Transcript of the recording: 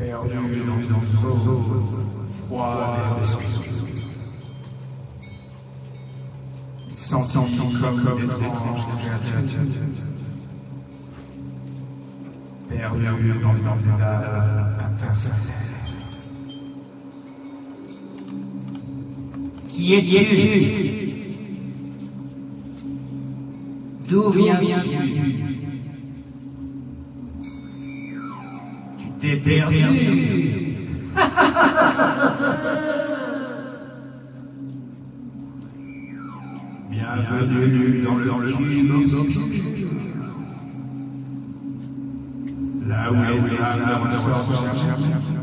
perdu dans une zone froide et obscure. Senti comme d'étranges créatures, perdu dans un village interstellaire. Qui es-tu? D'où viens-tu? Tu t'es perdu. Bienvenue dans le cube obscur. Là où les âmes ressortent